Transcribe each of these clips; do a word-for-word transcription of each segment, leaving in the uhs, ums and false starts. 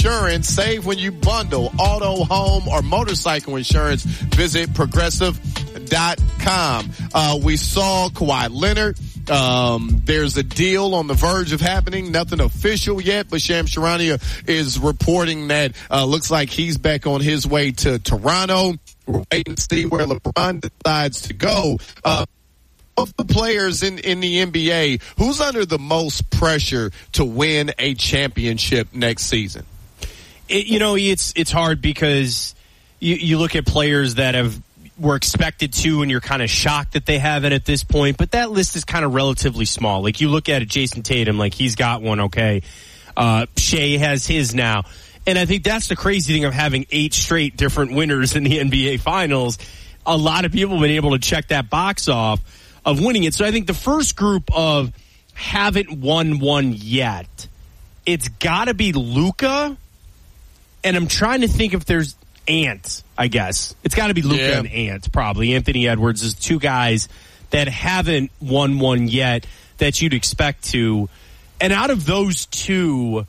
Insurance. Save when you bundle auto, home, or motorcycle insurance. Visit progressive dot com. Uh, we saw Kawhi Leonard. Um, there's a deal on the verge of happening. Nothing official yet, but Shams Charania is reporting that uh, looks like he's back on his way to Toronto. We're waiting to see where LeBron decides to go. Uh, of the players in, in the N B A, who's under the most pressure to win a championship next season? It, you know, it's it's hard because you, you look at players that have were expected to, and you're kind of shocked that they haven't at this point. But that list is kind of relatively small. Like, you look at it, Jason Tatum, like, he's got one, okay. Uh, Shea has his now. And I think that's the crazy thing of having eight straight different winners in the N B A Finals. A lot of people have been able to check that box off of winning it. So I think the first group of haven't won one yet, it's got to be Luka. And I'm trying to think if there's Ant, I guess. It's got to be Luka yeah. and Ant, probably. Anthony Edwards is two guys that haven't won one yet that you'd expect to. And out of those two,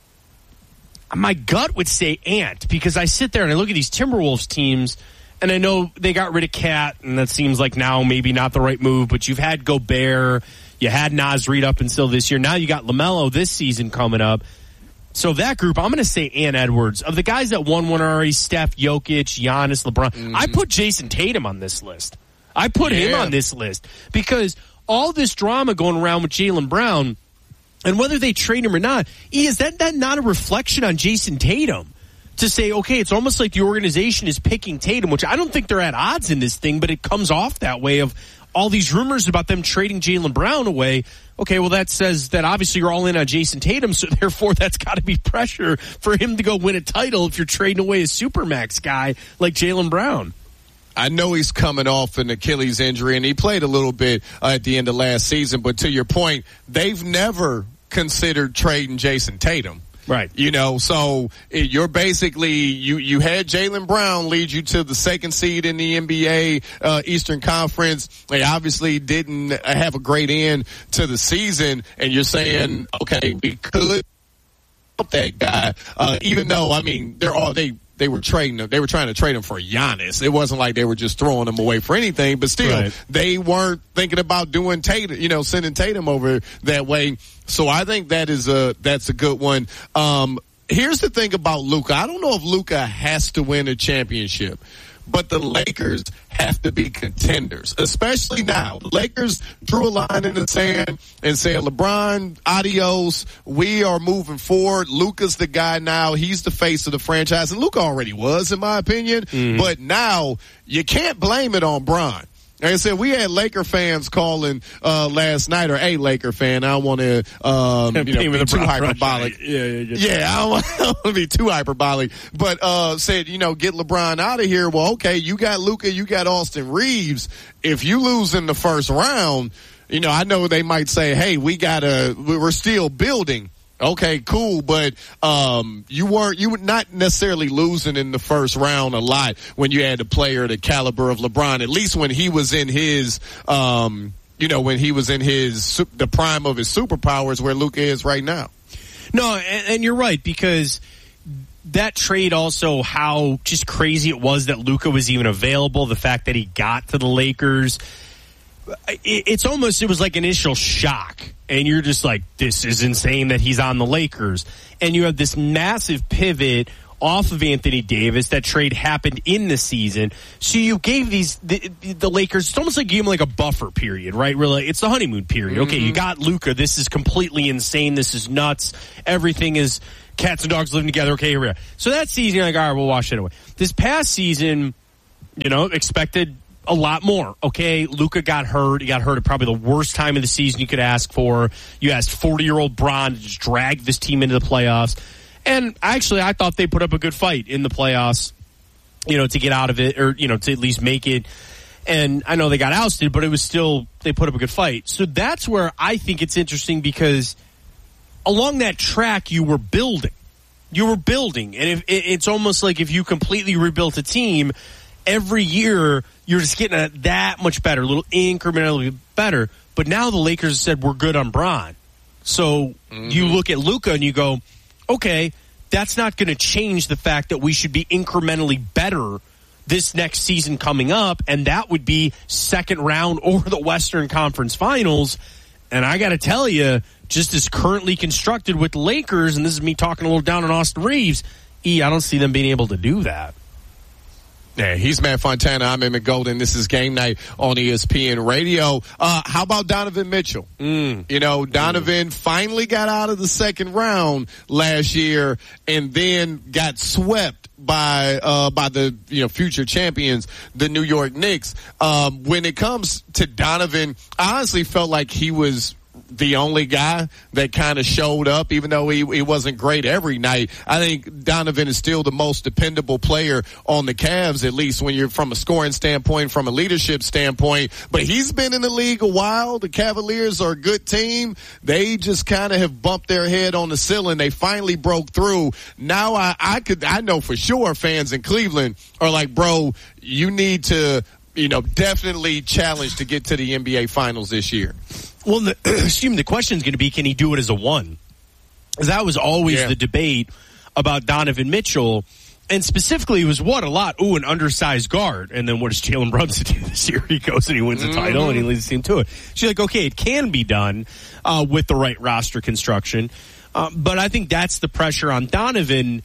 my gut would say Ant, because I sit there and I look at these Timberwolves teams, and I know they got rid of Cat, and that seems like now maybe not the right move, but you've had Gobert, you had Naz Reid up until this year. Now you got LaMelo this season coming up. So that group, I'm going to say Ant Edwards. Of the guys that won one already, Steph, Jokic, Giannis, LeBron, mm-hmm. I put Jason Tatum on this list. I put yeah. him on this list because all this drama going around with Jaylen Brown, and whether they trade him or not, is that, that not a reflection on Jason Tatum? To say, okay, it's almost like the organization is picking Tatum, which I don't think they're at odds in this thing, but it comes off that way of all these rumors about them trading Jaylen Brown away. Okay, well, that says that obviously you're all in on Jason Tatum, so therefore that's got to be pressure for him to go win a title if you're trading away a Supermax guy like Jaylen Brown. I know he's coming off an Achilles injury, and he played a little bit uh, at the end of last season, but to your point, they've never considered trading Jason Tatum. Right. You know, so you're basically, you, you had Jaylen Brown lead you to the second seed in the N B A uh, Eastern Conference. They obviously didn't have a great end to the season, and you're saying, okay, we could help that guy, uh, even though, I mean, they're all, they, they were trading him. They were trying to trade him for Giannis. It wasn't like they were just throwing him away for anything, but still, right. they weren't thinking about doing Tatum, you know, sending Tatum over that way. So I think that is a, that's a good one. Um, here's the thing about Luka. I don't know if Luka has to win a championship, but the Lakers have to be contenders, especially now. The Lakers drew a line in the sand and said, LeBron, adios. We are moving forward. Luka's the guy now. He's the face of the franchise. And Luka already was, in my opinion. Mm-hmm. But now you can't blame it on Bron. Like I said, we had Laker fans calling uh last night, or a Laker fan. I don't want to, um, you know, be too hyperbolic. Yeah, yeah, yeah. I don't want to be too hyperbolic, but uh said, you know, get LeBron out of here. Well, okay, you got Luka, you got Austin Reeves. If you lose in the first round, you know, I know they might say, hey, we gotta, we're still building. Okay, cool, but um you weren't you were not necessarily losing in the first round a lot when you had a player the caliber of LeBron, at least when he was in his um you know, when he was in his the prime of his superpowers where Luka is right now. No, and, and you're right, because that trade also, how just crazy it was that Luka was even available, the fact that he got to the Lakers. It's almost, it was like initial shock, and you're just like, this is insane that he's on the Lakers. And you have this massive pivot off of Anthony Davis. That trade happened in the season. So you gave these, the, the Lakers, it's almost like you gave them like a buffer period, right? Really, it's the honeymoon period. Mm-hmm. Okay, you got Luka. This is completely insane. This is nuts. Everything is cats and dogs living together. Okay, here we are. So that season, you're like, all right, we'll wash it away. This past season, you know, expected a lot more. Okay, Luka got hurt. He got hurt at probably the worst time of the season you could ask for. You asked forty-year-old Bron to just drag this team into the playoffs. And actually, I thought they put up a good fight in the playoffs, you know, to get out of it, or, you know, to at least make it. And I know they got ousted, but it was still, they put up a good fight. So that's where I think it's interesting, because along that track, you were building. You were building. And if it's almost like if you completely rebuilt a team, every year you're just getting a, that much better, a little incrementally better. But now the Lakers said, we're good on Bron. So mm-hmm. you look at Luka and you go, okay, that's not going to change the fact that we should be incrementally better this next season coming up, and that would be second round or the Western Conference Finals. And I got to tell you, just as currently constructed with the Lakers, and this is me talking a little down on Austin Reeves, E, I don't see them being able to do that. Yeah, he's Matt Fontana. I'm Emmett Golden. This is Game Night on E S P N Radio. Uh, how about Donovan Mitchell? Mm. You know, Donovan mm. finally got out of the second round last year and then got swept by uh by the you know future champions, the New York Knicks. Um, when it comes to Donovan, I honestly felt like he was the only guy that kind of showed up, even though he, he wasn't great every night. I think Donovan is still the most dependable player on the Cavs, at least when you're from a scoring standpoint, from a leadership standpoint. But he's been in the league a while. The Cavaliers are a good team. They just kind of have bumped their head on the ceiling. They finally broke through. Now I, I could, I know for sure fans in Cleveland are like, bro, you need to, you know, definitely challenge to get to the N B A Finals this year. Well, the, excuse me, the question is going to be, can he do it as a one? Because that was always yeah. the debate about Donovan Mitchell. And specifically, it was what? A lot. Ooh, an undersized guard. And then what does Jalen Brunson do this year? He goes and he wins a mm-hmm. title and he leads the team to it. She's like, okay, it can be done uh, with the right roster construction. Uh, but I think that's the pressure on Donovan.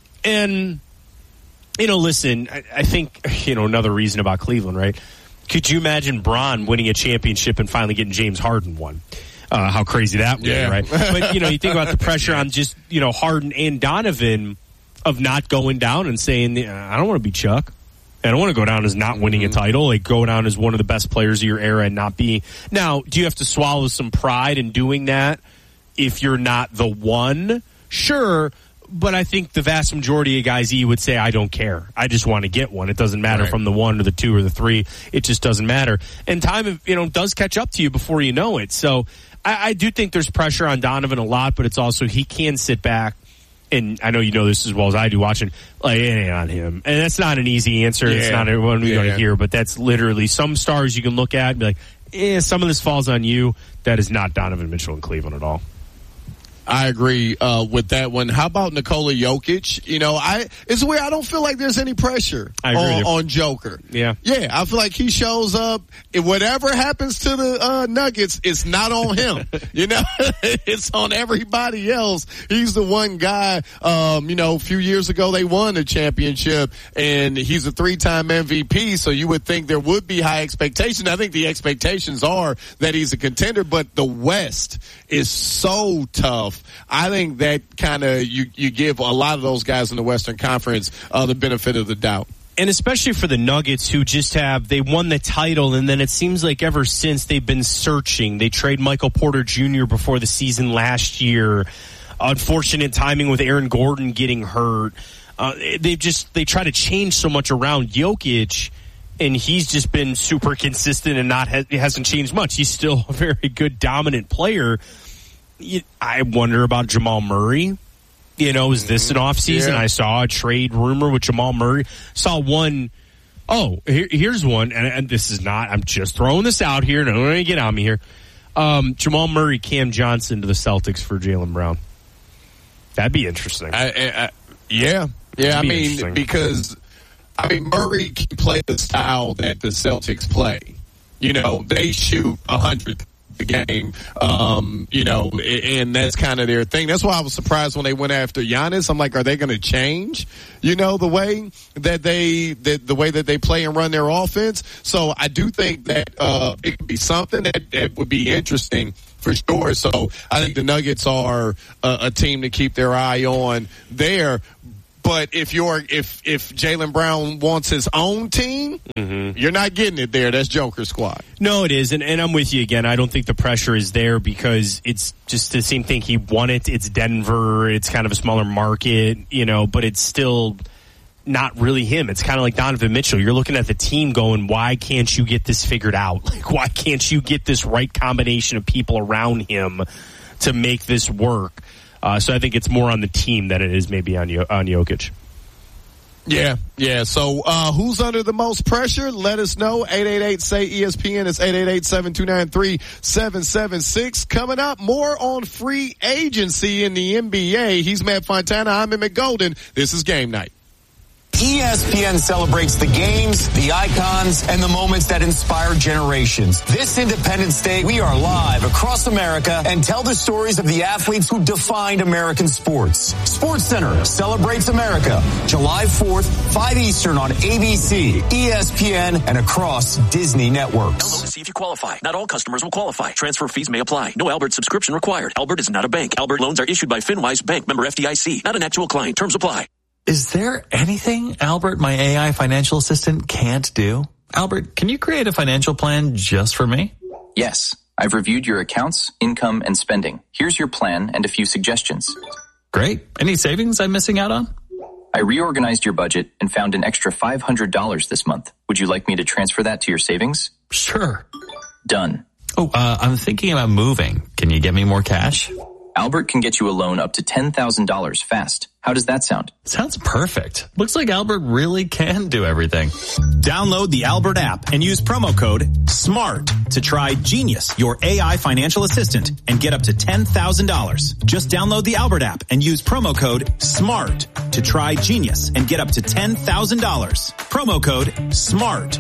And, you know, listen, I, I think, you know, another reason about Cleveland, right? Could you imagine Bron winning a championship and finally getting James Harden one? Uh, how crazy that would yeah. be, right? But, you know, you think about the pressure on just, you know, Harden and Donovan of not going down and saying, I don't want to be Chuck. I don't want to go down as not winning a title, like go down as one of the best players of your era and not be. Now, do you have to swallow some pride in doing that if you're not the one? Sure. But I think the vast majority of guys E would say, I don't care. I just want to get one. It doesn't matter right. from the one or the two or the three. It just doesn't matter. And time, you know, does catch up to you before you know it. So I, I do think there's pressure on Donovan a lot, but it's also he can sit back. And I know you know this as well as I do watching, like, it ain't on him. And that's not an easy answer. Yeah. It's not everyone we're yeah. going to hear, but that's literally some stars you can look at and be like, eh, some of this falls on you. That is not Donovan Mitchell in Cleveland at all. I agree uh, with that one. How about Nikola Jokic? You know, I it's weird. I don't feel like there's any pressure I agree on, on Joker. Yeah, yeah. I feel like he shows up. If whatever happens to the uh, Nuggets, it's not on him. You know, it's on everybody else. He's the one guy. Um, you know, a few years ago they won a championship, and he's a three-time M V P. So you would think there would be high expectations. I think the expectations are that he's a contender, but the West is so tough. I think that kind of you, you give a lot of those guys in the Western Conference uh, the benefit of the doubt. And especially for the Nuggets, who just have, they won the title, and then it seems like ever since they've been searching. They trade Michael Porter Junior before the season last year. Unfortunate timing with Aaron Gordon getting hurt. Uh, they just, they try to change so much around Jokic, and he's just been super consistent and not, hasn't changed much. He's still a very good, dominant player. I wonder about Jamal Murray. You know, is this an offseason? Yeah. I saw a trade rumor with Jamal Murray. Saw one, oh, here, here's one, and, and this is not, I'm just throwing this out here. Don't let me get on me here. Um, Jamal Murray, Cam Johnson to the Celtics for Jaylen Brown. That'd be interesting. I, I, yeah. Yeah, I mean, because, I mean, Murray can play the style that the Celtics play. You know, they shoot one hundred the game, um, you know, and that's kind of their thing. That's why I was surprised when they went after Giannis. I'm like, are they going to change, you know, the way that they, that the way that they play and run their offense? So I do think that, uh, it could be something that, that would be interesting for sure. So I think the Nuggets are a, a team to keep their eye on there. But if you're if if Jaylen Brown wants his own team, mm-hmm. you're not getting it there. That's Joker squad. No, it is, and, and I'm with you again. I don't think the pressure is there because it's just the same thing. He won it. It's Denver. It's kind of a smaller market, you know, but it's still not really him. It's kind of like Donovan Mitchell. You're looking at the team going, why can't you get this figured out? Like, why can't you get this right combination of people around him to make this work? Uh, so I think it's more on the team than it is maybe on on Jokic. Yeah, yeah. So uh who's under the most pressure? Let us know. eight eight eight, S A Y, E S P N. It's eight eight eight, seven two nine, three seven seven six. Coming up, more on free agency in the N B A. He's Matt Fontana. I'm Emmett Golden. This is Game Night. E S P N celebrates the games, the icons, and the moments that inspire generations. This Independence Day, we are live across America and tell the stories of the athletes who defined American sports. SportsCenter celebrates America, July fourth, five Eastern on A B C, E S P N, and across Disney networks. Download to see if you qualify. Not all customers will qualify. Transfer fees may apply. No Albert subscription required. Albert is not a bank. Albert loans are issued by FinWise Bank, member F D I C. Not an actual client. Terms apply. Is there anything Albert, my A I financial assistant, can't do? Albert, can you create a financial plan just for me? Yes. I've reviewed your accounts, income, and spending. Here's your plan and a few suggestions. Great. Any savings I'm missing out on? I reorganized your budget and found an extra five hundred dollars this month. Would you like me to transfer that to your savings? Sure. Done. Oh, uh, I'm thinking about moving. Can you get me more cash? Albert can get you a loan up to ten thousand dollars fast. How does that sound? Sounds perfect. Looks like Albert really can do everything. Download the Albert app and use promo code SMART to try Genius, your A I financial assistant, and get up to ten thousand dollars. Just download the Albert app and use promo code SMART to try Genius and get up to ten thousand dollars. Promo code SMART.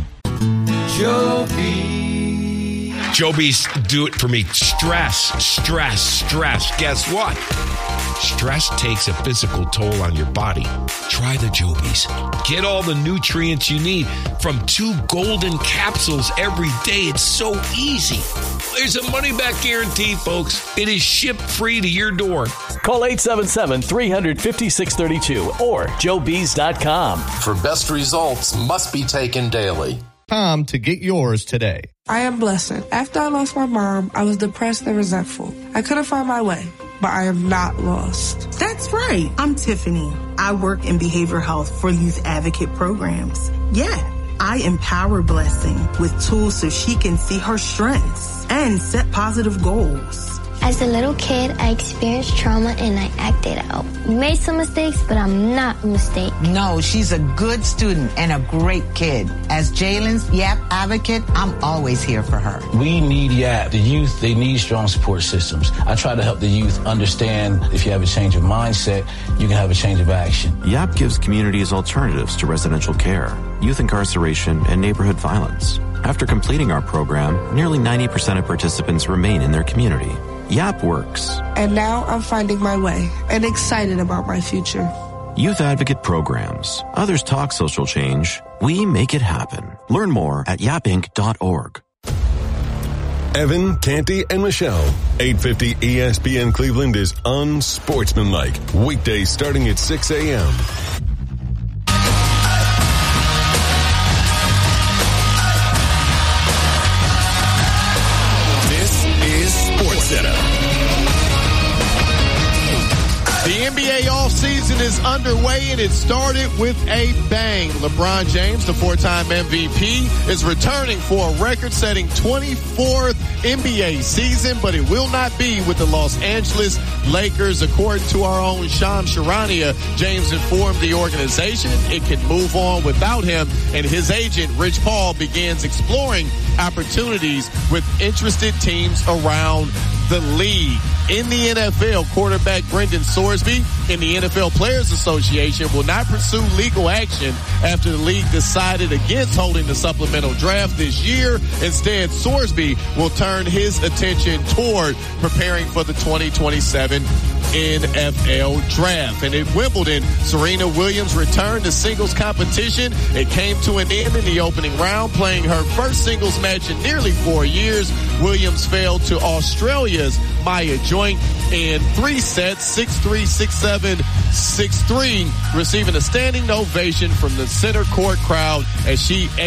Joby. Joby's do it for me. Stress, stress, stress. Guess what? Stress takes a physical toll on your body. Try the Jobies. Get all the nutrients you need from two golden capsules every day. It's so easy. There's a money-back guarantee, folks. It is shipped free to your door. Call eight seven seven, three five zero, six three two or joe bees dot com. For best results must be taken daily. Time to get yours today. I am blessed. After I lost my mom, I was depressed and resentful. I couldn't find my way, but I am not lost. That's right. I'm Tiffany. I work in behavioral health for youth advocate programs. Yeah, I empower Blessing with tools so she can see her strengths and set positive goals. As a little kid, I experienced trauma and I acted out. Made some mistakes, but I'm not a mistake. No, she's a good student and a great kid. As Jalen's Y A P advocate, I'm always here for her. We need Y A P. The youth, they need strong support systems. I try to help the youth understand if you have a change of mindset, you can have a change of action. Y A P gives communities alternatives to residential care, youth incarceration, and neighborhood violence. After completing our program, nearly ninety percent of participants remain in their community. Y A P works. And now I'm finding my way and excited about my future. Youth Advocate Programs. Others talk social change. We make it happen. Learn more at yap inc dot org. Evan, Canty, and Michelle. eight fifty E S P N Cleveland is unsportsmanlike. Weekdays starting at six a.m. The N B A offseason is underway, and it started with a bang. LeBron James, the four-time M V P, is returning for a record-setting twenty-fourth N B A season, but it will not be with the Los Angeles Lakers. According to our own Sean Charania, James informed the organization it could move on without him, and his agent, Rich Paul, begins exploring opportunities with interested teams around the league. In the N F L, quarterback Brendan Sorsby in the N F L Players Association will not pursue legal action after the league decided against holding the supplemental draft this year. Instead, Sorsby will turn his attention toward preparing for the twenty twenty-seven N F L draft. And at Wimbledon, Serena Williams returned to singles competition. It came to an end in the opening round, playing her first singles match in nearly four years. Williams fell to Australia's Maya Joint in three sets, six three, six seven, six three, receiving a standing ovation from the center court crowd as she